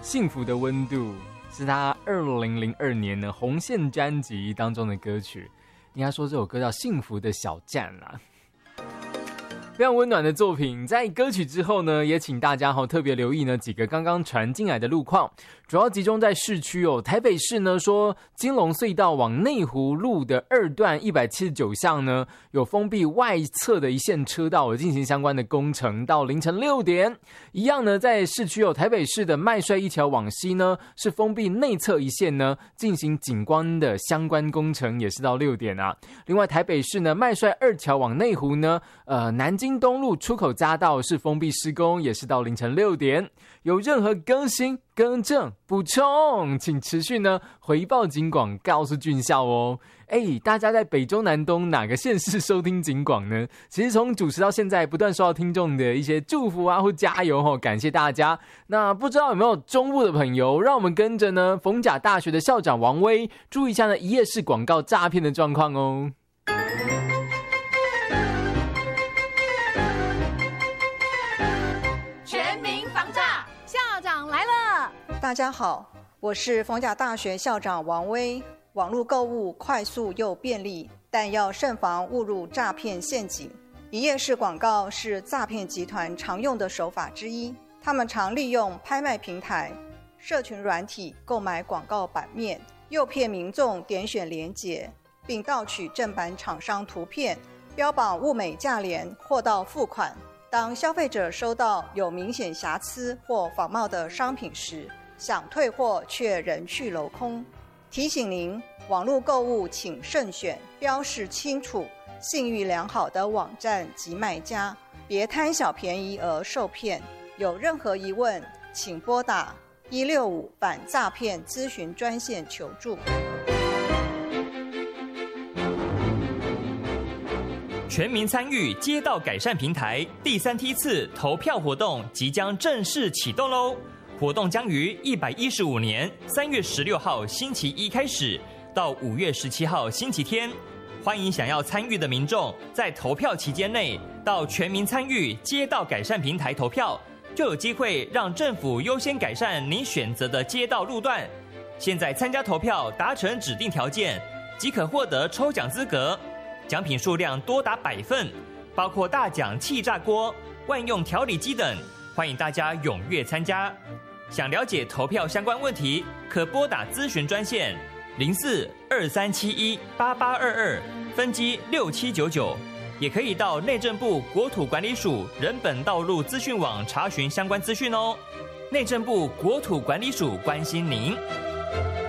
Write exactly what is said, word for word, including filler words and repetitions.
幸福的温度是他二零零二年的红线专辑当中的歌曲，应该说这首歌叫《幸福的小站》啦。非常温暖的作品，在歌曲之后呢，也请大家哈特别留意呢几个刚刚传进来的路况，主要集中在市区哦。台北市呢说，金龙隧道往内湖路的二段一百七十九巷呢，有封闭外侧的一线车道，有进行相关的工程，到凌晨六点。一样呢，在市区有台北市的麦帅一桥往西呢，是封闭内侧一线呢，进行景观的相关工程，也是到六点啊。另外，台北市呢麦帅二桥往内湖呢，呃，南京东路出口匝道是封闭施工，也是到凌晨六点。有任何更新、更正、补充，请持续呢回报警广，告诉俊孝哦。哎，大家在北中南东哪个县市收听警广呢？其实从主持到现在，不断收到听众的一些祝福啊或加油哦，感谢大家。那不知道有没有中部的朋友，让我们跟着呢逢甲大学的校长王威，注意一下呢一页式广告诈骗的状况哦。 大家好，我是逢甲大学校长王威。网络购物快速又便利，但要慎防误入诈骗陷阱。一页式广告是诈骗集团常用的手法之一，他们常利用拍卖平台、社群软体购买广告版面，诱骗民众点选连结，并盗取正版厂商图片，标榜物美价廉，货到付款。当消费者收到有明显瑕疵或仿冒的商品时，想退货却人去楼空。提醒您，网络购物请慎选标示清楚、信誉良好的网站及卖家，别贪小便宜而受骗。有任何疑问，请拨打一六五反诈骗咨询专线求助。 全民参与街道改善平台第三梯次投票活动即将正式启动喽！活动将于一百一十五年三月十六号星期一开始，到五月十七号星期天。欢迎想要参与的民众在投票期间内到全民参与街道改善平台投票，就有机会让政府优先改善你选择的街道路段。现在参加投票达成指定条件，即可获得抽奖资格，奖品数量多达百份，包括大奖气炸锅、万用调理机等。欢迎大家踊跃参加。想了解投票相关问题，可拨打咨询专线零四二三七一八八二二，分机六七九九，也可以到内政部国土管理署人本道路资讯网查询相关资讯哦。内政部国土管理署关心您。